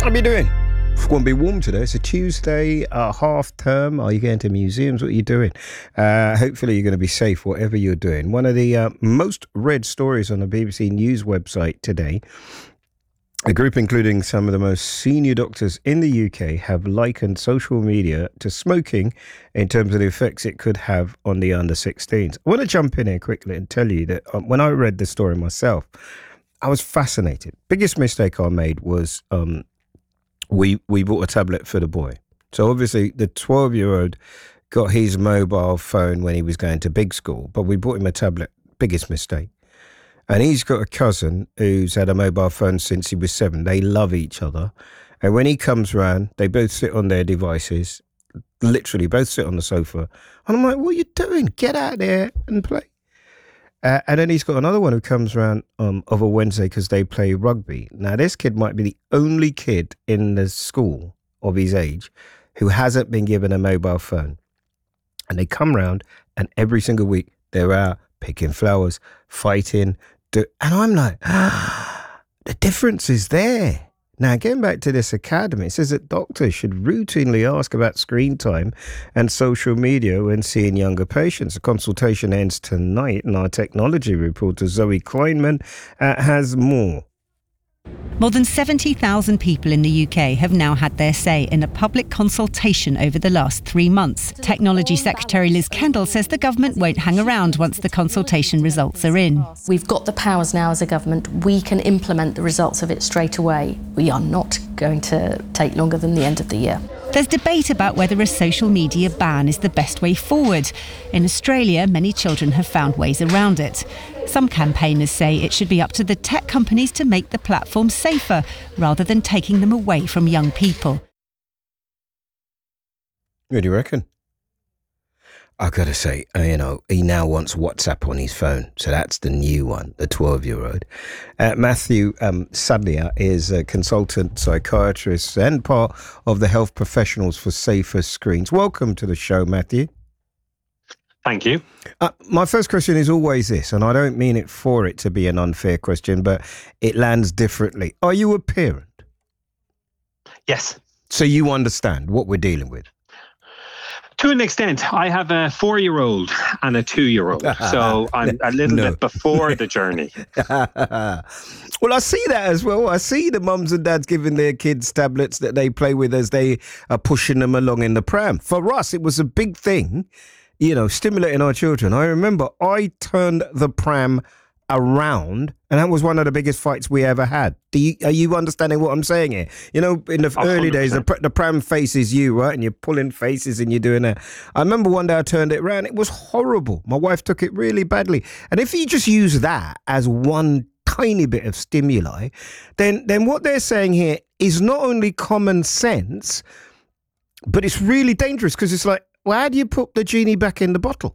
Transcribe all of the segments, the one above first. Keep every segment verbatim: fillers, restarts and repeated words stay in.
What are you doing? It's going to be warm today. It's a Tuesday, uh, half term. Are you going to museums? What are you doing? Uh, hopefully you're going to be safe, whatever you're doing. One of the uh, most read stories on the B B C News website today, a group including some of the most senior doctors in the U K have likened social media to smoking in terms of the effects it could have on the under sixteens. I want to jump in here quickly and tell you that um, when I read the story myself, I was fascinated. Biggest mistake I made was um, we we bought a tablet for the boy. So obviously the twelve-year-old got his mobile phone when he was going to big school, but we bought him a tablet. Biggest mistake. And he's got a cousin who's had a mobile phone since he was seven. They love each other. And when he comes round, they both sit on their devices, literally both sit on the sofa. And I'm like, what are you doing? Get out there and play. Uh, and then he's got another one who comes around um, of a Wednesday because they play rugby. Now, this kid might be the only kid in the school of his age who hasn't been given a mobile phone. And they come round and every single week they're out picking flowers, fighting. Do- and I'm like, ah, the difference is there. Now, getting back to this academy, it says that doctors should routinely ask about screen time and social media when seeing younger patients. The consultation ends tonight, and our technology reporter Zoe Kleinman uh, has more. More than seventy thousand people in the U K have now had their say in a public consultation over the last three months. Technology Secretary Liz Kendall says the government won't hang around once the consultation results are in. We've got the powers now as a government. We can implement the results of it straight away. We are not going to take longer than the end of the year. There's debate about whether a social media ban is the best way forward. In Australia, many children have found ways around it. Some campaigners say it should be up to the tech companies to make the platform safer, rather than taking them away from young people. What do you reckon? I gotta say, uh, you know, he now wants WhatsApp on his phone. So that's the new one, the twelve-year-old. Uh, Matthew um, Sadlier is a consultant psychiatrist and part of the Health Professionals for Safer Screens. Welcome to the show, Matthew. Thank you. Uh, my first question is always this, and I don't mean it for it to be an unfair question, but it lands differently. Are you a parent? Yes. So you understand what we're dealing with? To an extent. I have a four-year-old and a two-year-old, so I'm a little no. bit before the journey. Well, I see that as well. I see the mums and dads giving their kids tablets that they play with as they are pushing them along in the pram. For us, it was a big thing, you know, stimulating our children. I remember I turned the pram around, and that was one of the biggest fights we ever had. Do you, are you understanding what I'm saying here? You know, in the early days, the, the pram faces you, right? And you're pulling faces and you're doing that. I remember one day I turned it around. It was horrible. My wife took it really badly. And if you just use that as one tiny bit of stimuli, then then what they're saying here is not only common sense, but it's really dangerous because it's like, well, how do you put the genie back in the bottle?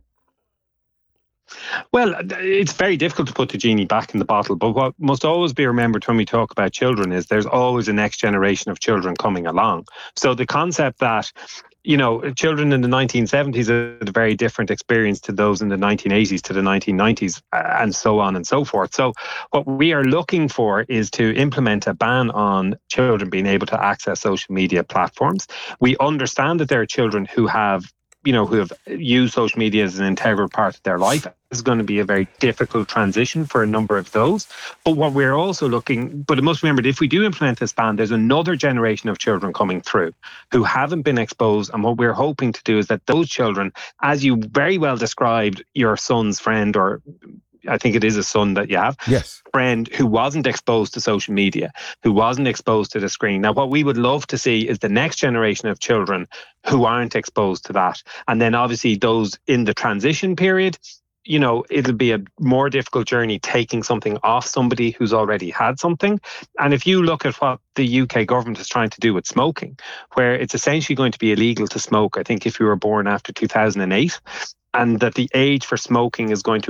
Well, it's very difficult to put the genie back in the bottle, but what must always be remembered when we talk about children is there's always a next generation of children coming along. So the concept that, you know, children in the nineteen seventies had a very different experience to those in the nineteen eighties to the nineteen nineties and so on and so forth. So what we are looking for is to implement a ban on children being able to access social media platforms. We understand that there are children who have you know, who have used social media as an integral part of their life. This is going to be a very difficult transition for a number of those. But what we're also looking, but it must be remembered, if we do implement this ban, there's another generation of children coming through who haven't been exposed. And what we're hoping to do is that those children, as you very well described your son's friend, or I think it is a son that you have, yes, friend who wasn't exposed to social media, who wasn't exposed to the screen. Now, what we would love to see is the next generation of children who aren't exposed to that. And then obviously those in the transition period, you know, it'll be a more difficult journey taking something off somebody who's already had something. And if you look at what the U K government is trying to do with smoking, where it's essentially going to be illegal to smoke, I think if you were born after two thousand eight, and that the age for smoking is going to